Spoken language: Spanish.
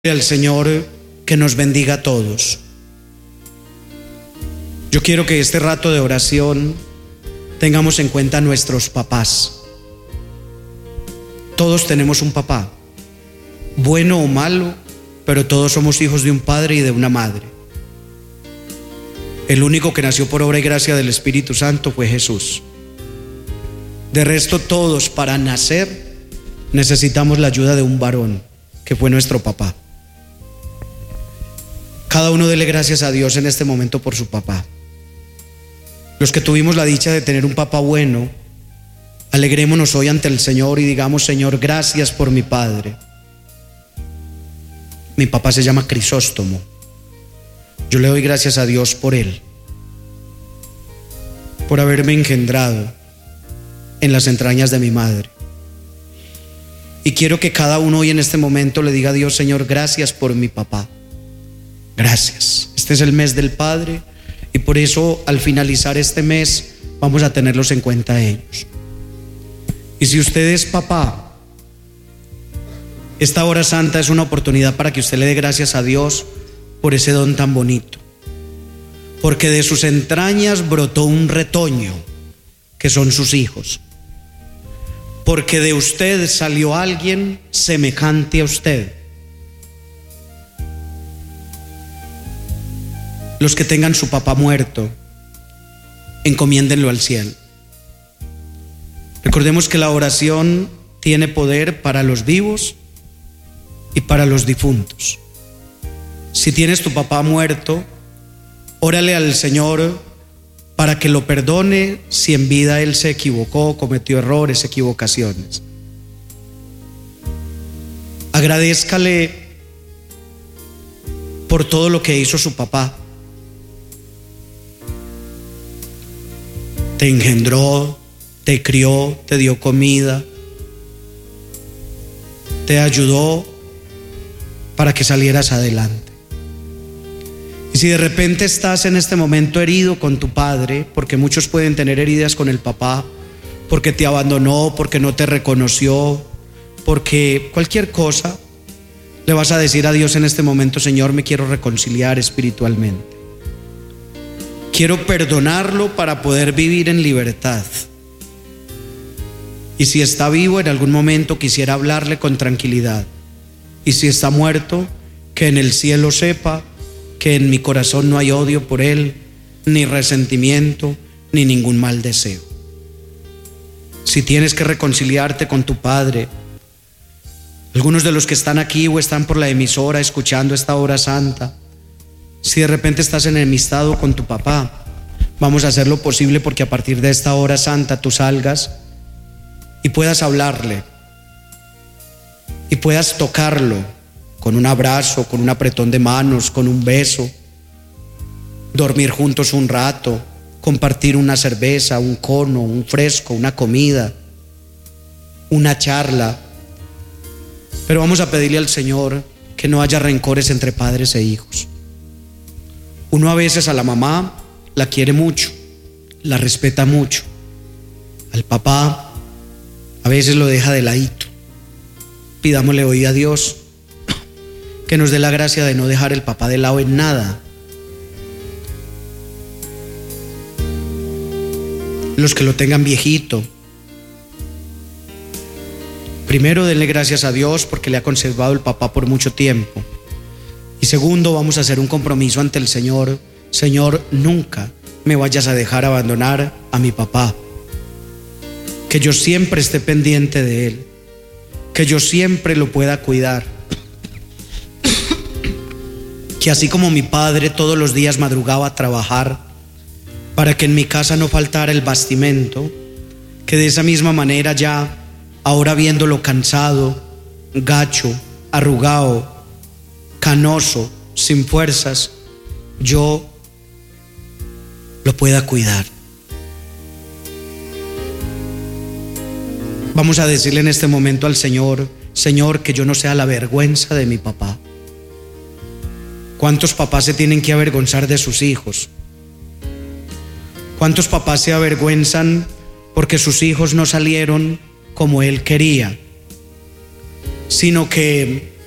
Al Señor que nos bendiga a todos. Yo quiero que este rato de oración tengamos en cuenta a nuestros papás. Todos tenemos un papá, bueno o malo, pero todos somos hijos de un padre y de una madre. El único que nació por obra y gracia del Espíritu Santo fue Jesús. De resto, todos para nacer necesitamos la ayuda de un varón, que fue nuestro papá. Cada uno dele gracias a Dios en este momento por su papá. Los que tuvimos la dicha de tener un papá bueno, alegrémonos hoy ante el Señor y digamos: Señor, gracias por mi padre. Mi papá se llama Crisóstomo. Yo le doy gracias a Dios por él, por haberme engendrado en las entrañas de mi madre. Y quiero que cada uno hoy en este momento le diga a Dios: Señor, gracias por mi papá. Gracias. Este es el mes del Padre y por eso al finalizar este mes vamos a tenerlos en cuenta a ellos. Y si usted es papá, esta hora santa es una oportunidad para que usted le dé gracias a Dios por ese don tan bonito, porque de sus entrañas brotó un retoño que son sus hijos, porque de usted salió alguien semejante a usted. Los que tengan su papá muerto, encomiéndenlo al cielo. Recordemos que la oración tiene poder para los vivos y para los difuntos. Si tienes tu papá muerto, órale al Señor para que lo perdone si en vida él se equivocó, cometió errores, equivocaciones. Agradézcale por todo lo que hizo su papá. Te engendró, te crió, te dio comida, te ayudó para que salieras adelante. Y si de repente estás en este momento herido con tu padre, porque muchos pueden tener heridas con el papá, porque te abandonó, porque no te reconoció, porque cualquier cosa, le vas a decir a Dios en este momento: Señor, me quiero reconciliar espiritualmente. Quiero perdonarlo para poder vivir en libertad. Y si está vivo, en algún momento quisiera hablarle con tranquilidad. Y si está muerto, que en el cielo sepa que en mi corazón no hay odio por él, ni resentimiento, ni ningún mal deseo. Si tienes que reconciliarte con tu padre, algunos de los que están aquí o están por la emisora escuchando esta hora santa, si de repente estás enemistado con tu papá, vamos a hacer lo posible porque a partir de esta hora santa tú salgas y puedas hablarle y puedas tocarlo con un abrazo, con un apretón de manos, con un beso, dormir juntos un rato, compartir una cerveza, un cono, un fresco, una comida, una charla. Pero vamos a pedirle al Señor que no haya rencores entre padres e hijos. Uno a veces a la mamá la quiere mucho, la respeta mucho. Al papá a veces lo deja de ladito. Pidámosle hoy a Dios que nos dé la gracia de no dejar el papá de lado en nada. Los que lo tengan viejito, primero denle gracias a Dios porque le ha conservado el papá por mucho tiempo. Y segundo, vamos a hacer un compromiso ante el Señor: Señor, nunca me vayas a dejar abandonar a mi papá. Que yo siempre esté pendiente de él, que yo siempre lo pueda cuidar. Que así como mi padre todos los días madrugaba a trabajar para que en mi casa no faltara el bastimento, que de esa misma manera ya, ahora viéndolo cansado, gacho, arrugado, canoso, sin fuerzas, yo lo pueda cuidar. Vamos a decirle en este momento al Señor: Señor, que yo no sea la vergüenza de mi papá. ¿Cuántos papás se tienen que avergonzar de sus hijos? ¿Cuántos papás se avergüenzan porque sus hijos no salieron como él quería, sino que